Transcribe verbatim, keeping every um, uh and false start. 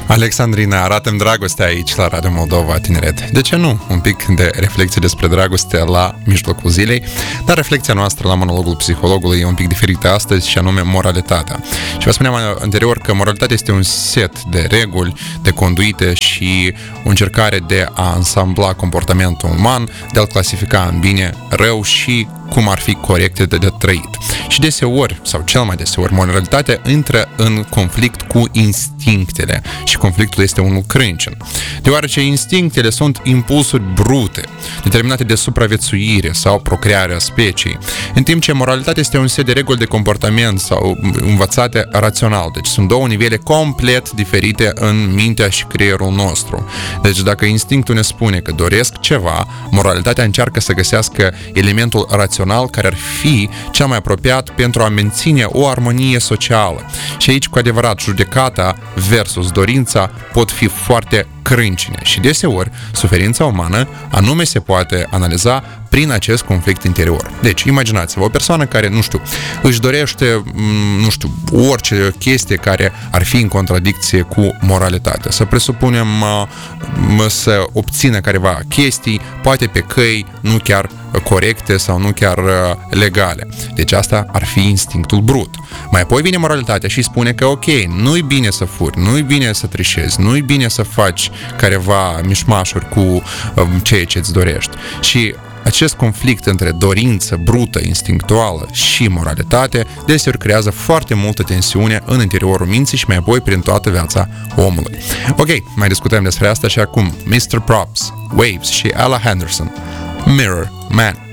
Alexandrina, arată-mi dragostea aici la Radio Moldova Tineret. De ce nu? Un pic de reflexie despre dragoste la mijlocul zilei, dar reflexia noastră la monologul psihologului e un pic diferită astăzi și anume moralitatea. Și vă spuneam anterior că moralitatea este un set de reguli, de conduite și o încercare de a ansambla comportamentul uman, de a-l clasifica în bine, rău și cum ar fi corecte de, de trăit. Și deseori, sau cel mai deseori, moralitatea intră în conflict cu instinctele și conflictul este unul crâncen. Deoarece instinctele sunt impulsuri brute, determinate de supraviețuire sau procrearea speciei, în timp ce moralitatea este un set de reguli de comportament sau învățate rațional. Deci sunt două nivele complet diferite în mintea și creierul nostru. Deci dacă instinctul ne spune că doresc ceva, moralitatea încearcă să găsească elementul rațional care ar fi cel mai apropiat pentru a menține o armonie socială. Și aici, cu adevărat, judecata versus dorința pot fi foarte crâncine și deseori suferința umană anume se poate analiza prin acest conflict interior. Deci, imaginați-vă o persoană care, nu știu, își dorește, nu știu, orice chestie care ar fi în contradicție cu moralitatea. Să presupunem să obțină careva chestii, poate pe căi nu chiar corecte sau nu chiar legale. Deci asta ar fi instinctul brut. Mai apoi vine moralitatea și spune că ok, nu-i bine să furi, nu-i bine să trișezi, nu-i bine să faci careva mișmașuri cu um, ceea ce îți dorești. Și acest conflict între dorință brută, instinctuală și moralitate deseori creează foarte multă tensiune în interiorul minții și mai apoi prin toată viața omului. Ok, mai discutăm despre asta și acum mister Props, Waves și Ella Henderson, Mirror Man.